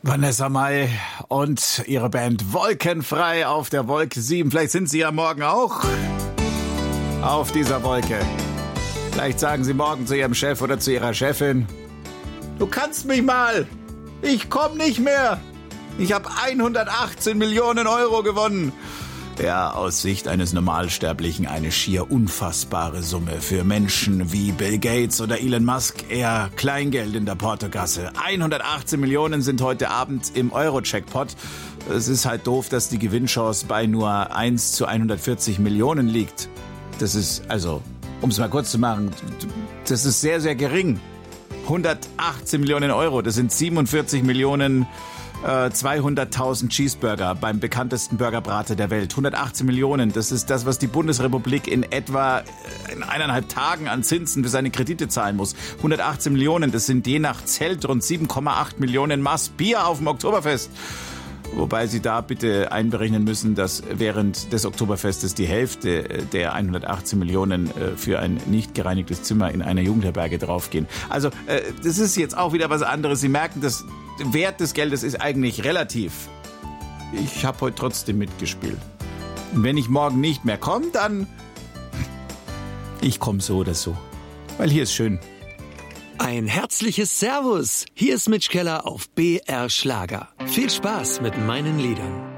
Vanessa Mai und ihre Band Wolkenfrei auf der Wolke 7. Vielleicht sind Sie ja morgen auch auf dieser Wolke. Vielleicht sagen Sie morgen zu Ihrem Chef oder zu Ihrer Chefin: Du kannst mich mal, ich komm nicht mehr. Ich habe 118 Millionen Euro gewonnen. Ja, aus Sicht eines Normalsterblichen eine schier unfassbare Summe. Für Menschen wie Bill Gates oder Elon Musk eher Kleingeld in der Portokasse. 118 Millionen sind heute Abend im Euro-Jackpot. Es ist halt doof, dass die Gewinnchance bei nur 1 zu 140 Millionen liegt. Das ist, also, um es mal kurz zu machen, das ist sehr, sehr gering. 118 Millionen Euro, das sind 47 Millionen 200.000 Cheeseburger beim bekanntesten Burgerbrater der Welt. 118 Millionen, das ist das, was die Bundesrepublik in etwa in 1,5 Tagen an Zinsen für seine Kredite zahlen muss. 118 Millionen, das sind je nach Zelt rund 7,8 Millionen Maß Bier auf dem Oktoberfest. Wobei Sie da bitte einberechnen müssen, dass während des Oktoberfestes die Hälfte der 118 Millionen für ein nicht gereinigtes Zimmer in einer Jugendherberge draufgehen. Also das ist jetzt auch wieder was anderes. Sie merken, der Wert des Geldes ist eigentlich relativ. Ich habe heute trotzdem mitgespielt. Und wenn ich morgen nicht mehr komme, dann... Ich komme so oder so. Weil hier ist schön. Ein herzliches Servus. Hier ist Mitch Keller auf BR Schlager. Viel Spaß mit meinen Liedern.